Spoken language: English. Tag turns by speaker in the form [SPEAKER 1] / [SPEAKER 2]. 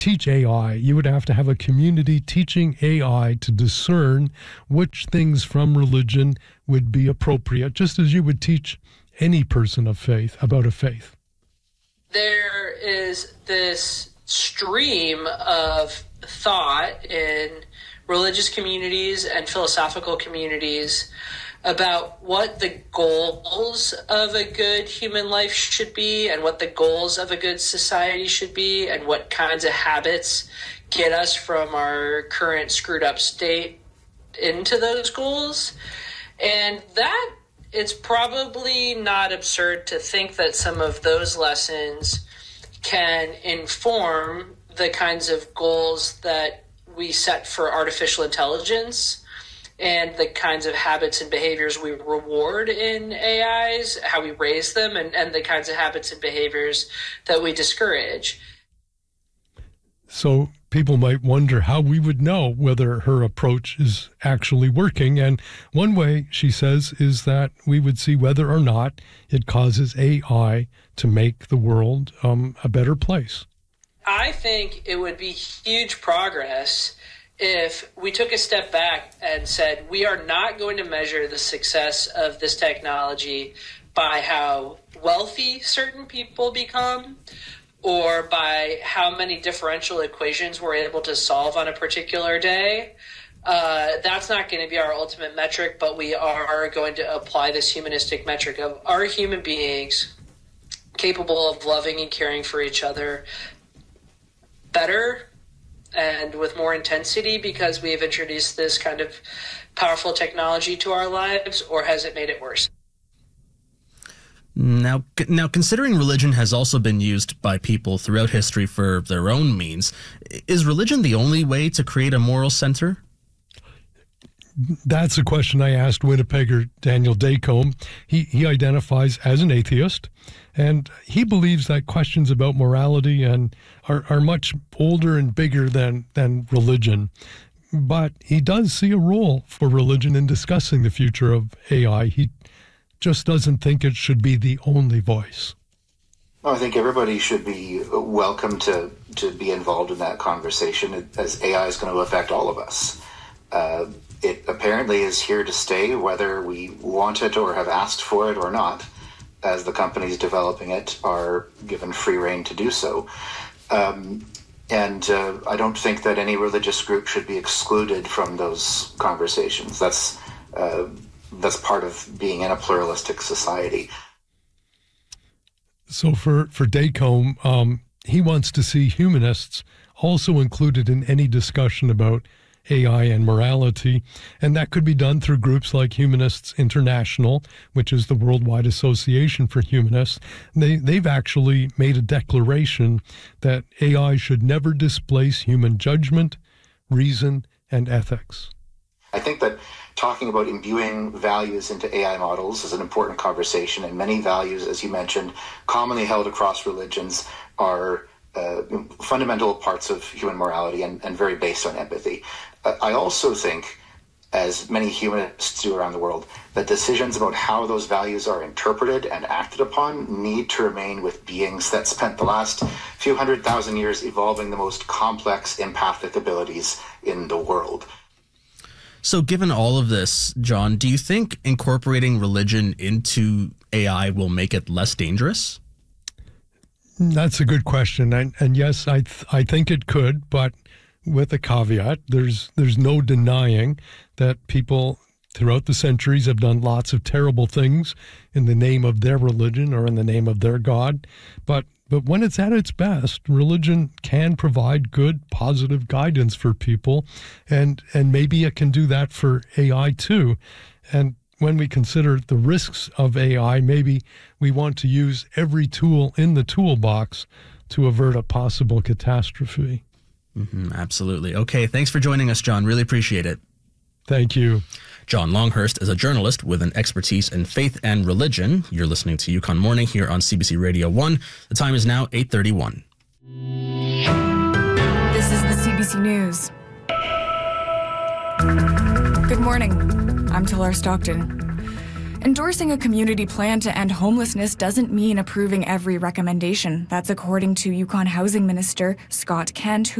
[SPEAKER 1] teach AI. You would have to have a community teaching AI to discern which things from religion would be appropriate, just as you would teach any person of faith about a faith.
[SPEAKER 2] There is this stream of thought in religious communities and philosophical communities about what the goals of a good human life should be and what the goals of a good society should be and what kinds of habits get us from our current screwed up state into those goals. And that it's probably not absurd to think that some of those lessons can inform the kinds of goals that we set for artificial intelligence and the kinds of habits and behaviors we reward in AIs, how we raise them, and the kinds of habits and behaviors that we discourage.
[SPEAKER 1] So people might wonder how we would know whether her approach is actually working. And one way, she says, is that we would see whether or not it causes AI to make the world a better place.
[SPEAKER 2] I think it would be huge progress if we took a step back and said, we are not going to measure the success of this technology by how wealthy certain people become or by how many differential equations we're able to solve on a particular day. That's not going to be our ultimate metric, but we are going to apply this humanistic metric of, are human beings capable of loving and caring for each other better and with more intensity because we have introduced this kind of powerful technology to our lives, or has it made it worse?
[SPEAKER 3] Now, considering religion has also been used by people throughout history for their own means, is religion the only way to create a moral center?
[SPEAKER 1] That's a question I asked Winnipegger Daniel Dacombe. He identifies as an atheist, and he believes that questions about morality are much older and bigger than religion. But he does see a role for religion in discussing the future of AI. He just doesn't think it should be the only voice.
[SPEAKER 4] I think everybody should be welcome to be involved in that conversation, as AI is going to affect all of us. It apparently is here to stay, whether we want it or have asked for it or not, as the companies developing it are given free rein to do so. And I don't think that any religious group should be excluded from those conversations. That's part of being in a pluralistic society.
[SPEAKER 1] So for Dacombe, he wants to see humanists also included in any discussion about AI and morality, and that could be done through groups like Humanists International, which is the worldwide association for humanists. They've actually made a declaration that AI should never displace human judgment, reason, and ethics.
[SPEAKER 4] I think that talking about imbuing values into AI models is an important conversation, and many values, as you mentioned, commonly held across religions are fundamental parts of human morality and very based on empathy. I also think, as many humanists do around the world, that decisions about how those values are interpreted and acted upon need to remain with beings that spent the last few 100,000 years evolving the most complex empathic abilities in the world.
[SPEAKER 3] So given all of this, John, do you think incorporating religion into AI will make it less dangerous?
[SPEAKER 1] That's a good question. And yes, I think it could, but with a caveat, there's no denying that people throughout the centuries have done lots of terrible things in the name of their religion or in the name of their God. But when it's at its best, religion can provide good, positive guidance for people, and maybe it can do that for AI too. And when we consider the risks of AI, maybe we want to use every tool in the toolbox to avert a possible catastrophe.
[SPEAKER 3] Mm-hmm, absolutely. Okay, thanks for joining us, John. Really appreciate it.
[SPEAKER 1] Thank you.
[SPEAKER 3] John Longhurst is a journalist with an expertise in faith and religion. You're listening to Yukon Morning here on CBC Radio 1. The time is now 8:31.
[SPEAKER 5] This is the CBC News. Good morning. I'm Talar Stockton. Endorsing a community plan to end homelessness doesn't mean approving every recommendation. That's according to Yukon Housing Minister Scott Kent, who